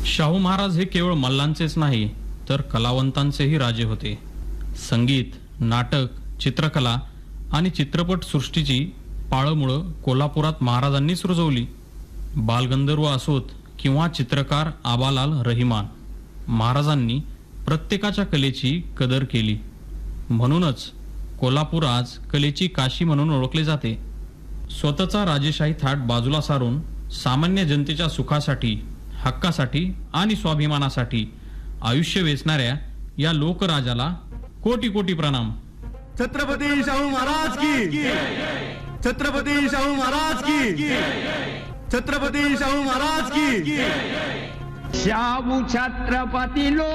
शाहू महाराज हे केवळ मल्लांचेच नाही तर कलावंतांचेही राजे होते. संगीत, नाटक, चित्रकला आणि चित्रपट सृष्टीची पाळंमुळं कोल्हापुरात महाराजांनीच रुजवली. बालगंधर्व असोत किंवा चित्रकार आबालाल रहिमान, महाराजांनी प्रत्येकाच्या कलेची कदर केली. म्हणूनच कोल्हापूर आज कलेची काशी म्हणून ओळखले जाते. स्वतःचा राजेशाही थाट बाजूला सारून सामान्य जनतेच्या सुखासाठी, हक्कासाठी आणि स्वाभिमानासाठी आयुष्य वेचणाऱ्या या लोकराजाला कोटी कोटी प्रणाम. छत्रपती शाहू महाराज की, छत्रपती शाहू महाराज की, छत्रपती शाहू महाराज की. शाहू छत्रपती लो